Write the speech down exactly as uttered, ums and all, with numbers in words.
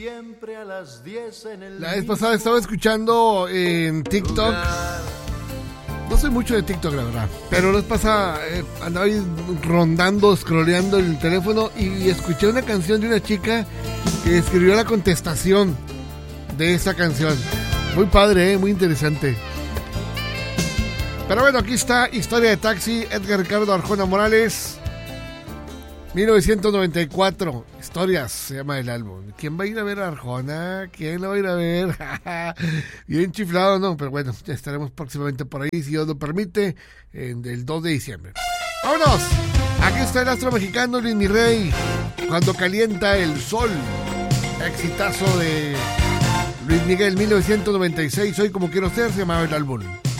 Siempre a las diez en el La vez pasada estaba escuchando en TikTok. No soy mucho de TikTok, la verdad. Pero la vez pasada eh, andaba ahí rondando, scrolleando el teléfono y escuché una canción de una chica que escribió la contestación de esa canción. Muy padre, eh, muy interesante. Pero bueno, aquí está Historia de Taxi, Edgar Ricardo Arjona Morales, mil novecientos noventa y cuatro. Historias se llama el álbum. ¿Quién va a ir a ver a Arjona? ¿Quién lo va a ir a ver? Bien chiflado, ¿no? Pero bueno, ya estaremos próximamente por ahí, si Dios lo permite, en el dos de diciembre. ¡Vámonos! Aquí está el astro mexicano Luis Mirrey, Cuando calienta el sol. Exitazo de Luis Miguel, mil novecientos noventa y seis. Soy como quiero ser, se llamaba el álbum.